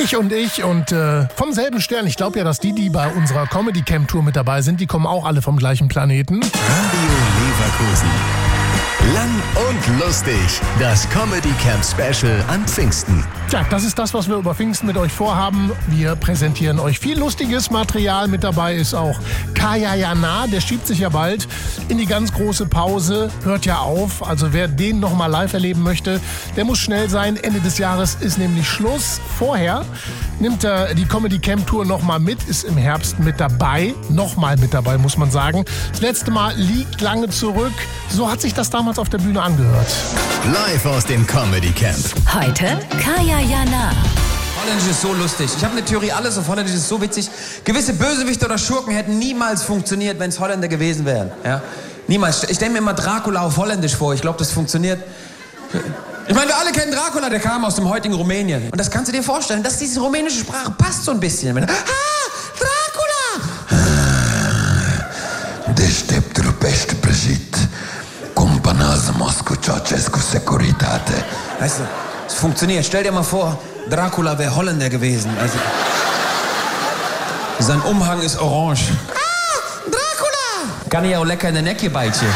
Ich und vom selben Stern. Ich glaube ja, dass die bei unserer Comedy Camp Tour mit dabei sind, die kommen auch alle vom gleichen Planeten. Radio Leverkusen. Lang und lustig. Das Comedy Camp Special an Pfingsten. Tja, das ist das, was wir über Pfingsten mit euch vorhaben. Wir präsentieren euch viel lustiges Material. Mit dabei ist auch Kaya Jana. Der schiebt sich ja bald in die ganz große Pause. Hört ja auf. Also wer den nochmal live erleben möchte, der muss schnell sein. Ende des Jahres ist nämlich Schluss. Vorher nimmt er die Comedy Camp Tour nochmal mit, ist im Herbst mit dabei. Nochmal mit dabei, muss man sagen. Das letzte Mal liegt lange zurück. So hat sich das damals auf der Bühne angehört. Live aus dem Comedy Camp. Heute Kaya Jana. Holländisch ist so lustig. Ich habe eine Theorie, alles auf Holländisch ist so witzig. Gewisse Bösewichte oder Schurken hätten niemals funktioniert, wenn es Holländer gewesen wären. Ja? Niemals. Ich stelle mir immer Dracula auf Holländisch vor. Ich glaube, das funktioniert. Ich meine, wir alle kennen Dracula, der kam aus dem heutigen Rumänien. Und das kannst du dir vorstellen, dass diese rumänische Sprache passt so ein bisschen. Dracula! Deșteptul pește prăjit, cumpănează-mă cu Ceaușescu Securitate. Weißt du, es funktioniert. Stell dir mal vor, Dracula wäre Holländer gewesen. Also, sein Umhang ist orange. Dracula! Kann ich auch lecker in den Ecke bijtje.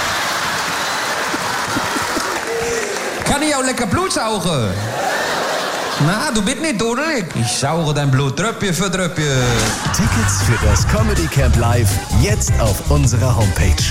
Kann ich auch lecker Blut saugen? Na, du bist nicht dusselig. Ich sauge dein Blut Tröpfchen für Tröpfchen. Tickets für das Comedy Camp Live jetzt auf unserer Homepage.